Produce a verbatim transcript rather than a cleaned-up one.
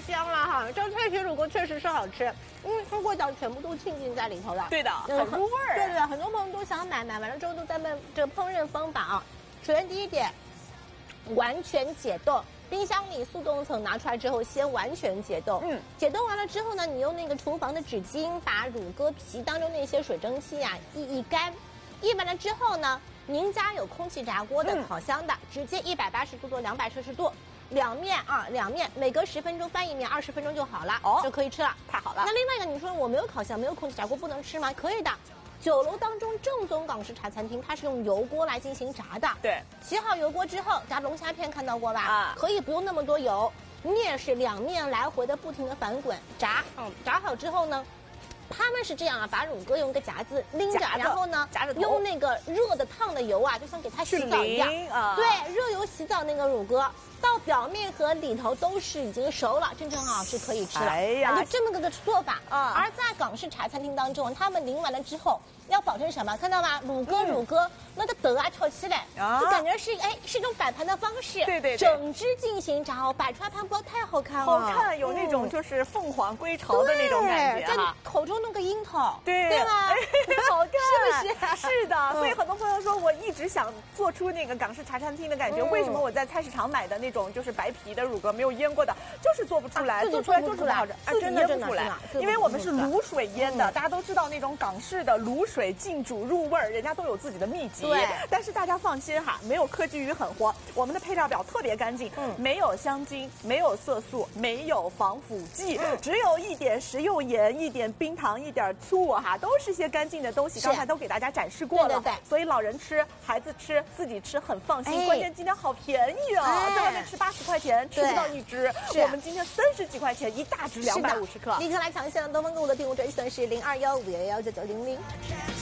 香了哈！这脆皮乳鸽确实是好吃，因为它味道全部都浸浸在里头了。 对的，很入味儿。 对对，很多朋友都想买，买完了之后都在问这个烹饪方法啊。首先第一点，完全解冻。冰箱里速冻层拿出来之后，先完全解冻。嗯，解冻完了之后呢，你用那个厨房的纸巾把乳鸽皮当中那些水蒸气啊一一干，一完了之后呢，您家有空气炸锅的、烤箱的，直接一百八十度到两百摄氏度，两面啊两面，每隔十分钟翻一面，二十分钟就好了，哦，就可以吃了。 太好了。 那另外一个，你说我没有烤箱，没有空气炸锅，不能吃吗？可以的。酒楼当中正宗港式茶餐厅，它是用油锅来进行炸的。 对， 起好油锅之后，炸龙虾片看到过吧？ 啊， 可以不用那么多油，你也是两面来回的不停的翻滚炸。嗯，炸好之后呢，他们是这样啊，把乳鸽用一个夹子拎着，然后呢， 夹着用那个热的烫的油啊，就像给它洗澡一样。啊，对，热油洗澡那个乳鸽。到表面和里头都是已经熟了，正正好好是可以吃了。哎呀，就这么个个做法啊。而在港式茶餐厅当中，他们淋完了之后，要保证什么？看到吗？乳鸽，乳鸽，那个德啊翘起来，就感觉是哎是一种摆盘的方式。 对对， 整只进行炸哦，摆出来盘不太好看好看，有那种就是凤凰归巢的那种感觉哈。口中弄个樱桃， 对对吧？ 好看， 是不是？ 是的，所以很多朋友说我一直想做出那个港式茶餐厅的感觉，为什么我在菜市场买的那种就是白皮的乳鸽没有腌过的，就是做不出来，做出来就是不好吃，自己腌不出来，因为我们是卤水腌的，大家都知道那种港式的卤水浸煮入味儿，人家都有自己的秘籍。对，但是大家放心哈，没有科技与狠活，我们的配料表特别干净，嗯，没有香精，没有色素，没有防腐剂，只有一点食用盐，一点冰糖，一点醋哈，都是些干净的东西，刚才都给大家展示过了。对对对，所以老人吃，孩子吃，自己吃很放心。关键今天好便宜啊，在外面吃八十块钱吃不到一只，我们今天三十几块钱一大只，两百五十克。立刻来抢现在东方购物的订户专线是零二幺五幺幺九九零零。